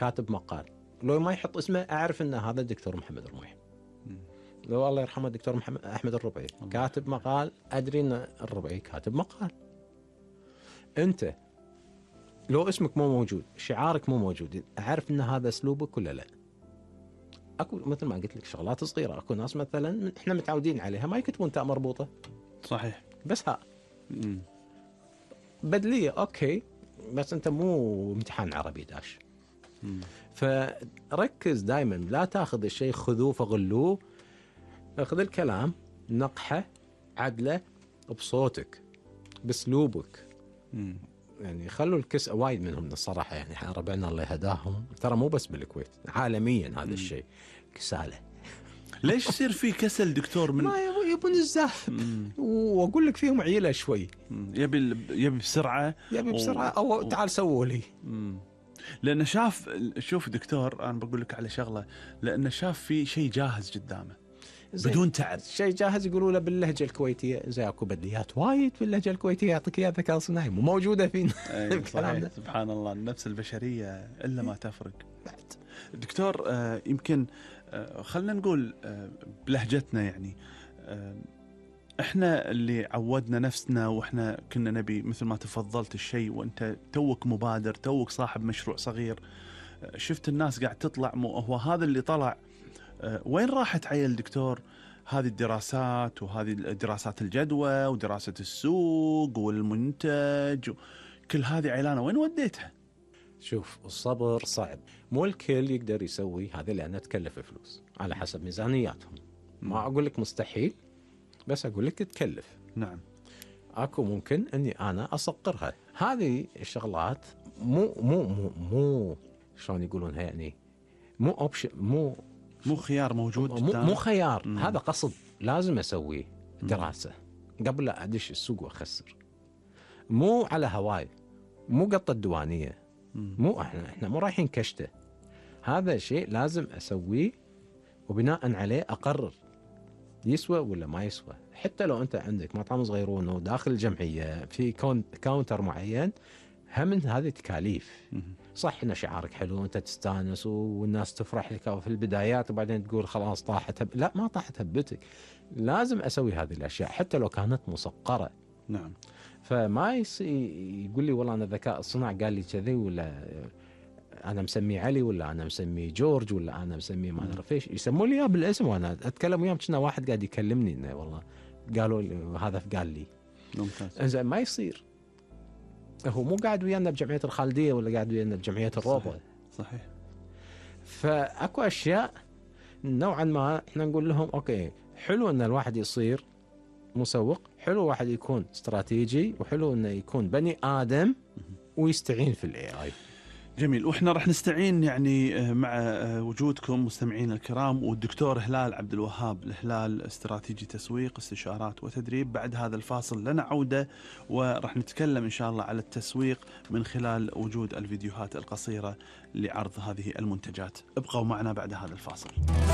كاتب مقال، لو ما يحط اسمه اعرف ان هذا الدكتور محمد الرميح. لو الله يرحمه الدكتور محمد احمد الربعي كاتب مقال، ادري ان الربعي كاتب مقال. انت لو اسمك مو موجود، شعارك مو موجود، اعرف ان هذا اسلوبك ولا لا. اكو مثل ما قلت لك شغلات صغيره، اكو ناس مثلا احنا متعودين عليها ما يكتبون تاء مربوطه، صحيح، بس ها بدليه اوكي، بس انت مو امتحان عربي داش. فركز دائما، لا تاخذ الشيء خذوه فغلوه، اخذ الكلام نقحه عدله بصوتك باسلوبك. يعني خلوا الكس وايد منهم الصراحه، يعني ربعنا الله يهداهم، ترى مو بس بالكويت عالميا هذا الشيء كساله. ليش يصير في كسل دكتور؟ من ما يبون الزاهد، واقول لك فيهم عيله شوي، يبي بسرعه، او تعال سووا لي. لانه شوف دكتور، انا بقول لك على شغله، لانه شاف في شيء جاهز قدامه بدون تعب. شيء جاهز يقولوا له باللهجه الكويتيه، زي اكو بدليات وايد باللهجه الكويتيه يعطيك اياها ذكاء صناعي مو موجوده فينا. صحيح، سبحان الله، النفس البشريه الا ما تفرق. دكتور يمكن خلنا نقول بلهجتنا، يعني احنا اللي عودنا نفسنا، واحنا كنا نبي مثل ما تفضلت الشيء، وانت توك مبادر، توك صاحب مشروع صغير، شفت الناس قاعد تطلع، هو هذا اللي طلع. وين راحت عيل دكتور هذه الدراسات، وهذه دراسات الجدوى ودراسة السوق والمنتج كل هذه عيلانة وين وديتها؟ شوف الصبر صعب، مو الكل يقدر يسوي هذا لأنه تكلف فلوس على حسب ميزانياتهم. ما أقول لك مستحيل، بس أقول لك تكلف. نعم. أكو ممكن أني أنا أصقرها. هذه الشغلات مو شلون يقولونها، يعني مو أوبشن، مو خيار موجود، مو خيار. هذا قصد لازم أسويه دراسة قبل لا أدش السوق وأخسر. مو على هواي، مو قطة الديوانية، مو احنا مو رايحين كشته. هذا شيء لازم أسويه، وبناء عليه أقرر يسوى ولا ما يسوى. حتى لو أنت عندك مطعم صغيرون وداخل الجمعية في كاونتر معين، هم هذه تكاليف. صح إن شعارك حلو وأنت تستانس والناس تفرح لك في البدايات، وبعدين تقول خلاص طاحت لا، ما طاحت هبتك. لازم أسوي هذه الأشياء حتى لو كانت مسقرة. نعم. فما يقول لي والله أنا الذكاء الصناعي قال لي كذي، ولا أنا مسمي علي، ولا أنا مسمي جورج، ولا أنا مسمي ما أعرف إيش، يسمون لي إياه بالاسم، وأنا أتكلم وياهم كنا واحد قاعد يكلمني إنه والله قالوا لي هذا قال لي. ممتاز. إنزين ما يصير، هو مو قاعد ويانا بجمعية الخالدية ولا قاعد ويانا بجمعية الروضة. صحيح. فأكو أشياء نوعا ما إحنا نقول لهم أوكي، حلو إن الواحد يصير مسوق، حلو واحد يكون استراتيجي، وحلو إنه يكون بني آدم ويستعين في الAI. جميل. وإحنا رح نستعين يعني مع وجودكم مستمعين الكرام، والدكتور هلال عبد الوهاب الهلال، استراتيجي تسويق، استشارات وتدريب. بعد هذا الفاصل لنا عودة، ورح نتكلم إن شاء الله على التسويق من خلال وجود الفيديوهات القصيرة لعرض هذه المنتجات. ابقوا معنا بعد هذا الفاصل.